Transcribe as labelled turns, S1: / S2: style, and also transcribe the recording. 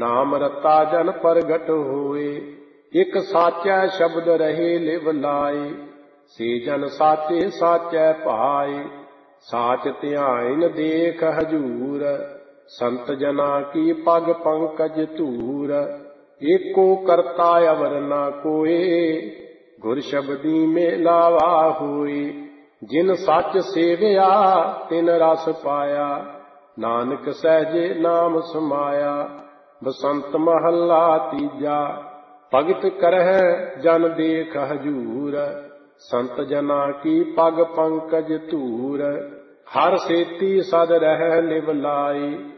S1: ਨਾਮ ਰਤਾ ਜਨ ਪ੍ਰਗਟ ਹੋਏ। ਇਕ ਸਾਚੈ ਸ਼ਬਦ ਰਹੇ ਲਿਵ ਲਾਏ, ਸੇ ਜਨ ਸਾਚੇ ਸਾਚੈ ਭਾਏ। ਸਾਚ ਧਿਆਇਨ ਦੇਖ ਹਜੂਰ, ਸੰਤ ਜਨਾ ਕੀ ਪਗ ਪੰਕਜ ਧੂਰ। ਏਕੋ ਕਰਤਾ ਅਵਰ ਨਾ ਕੋਏ, ਗੁਰ ਸ਼ਬਦੀ ਮੇਲਾਵਾ ਹੋਏ। ਜਿਨ ਸੱਚ ਸੇਵਿਆ ਤਿਨ ਰਸ ਪਾਇਆ, ਨਾਨਕ ਸਹਿਜੇ ਨਾਮ ਸਮਾਇਆ। ਬਸੰਤ ਮਹੱਲਾ ਤੀਜਾ। ਭਗਤ ਕਰਹਿ ਜਨ ਦੇਖ ਹਜੂਰ, ਸੰਤ ਜਨਾ ਕੀ ਪਗ ਪੰਕਜ ਧੂਰ। ਹਰ ਸੇਤੀ ਸਦ ਰਹਿ ਲਿਵ ਲਾਈ,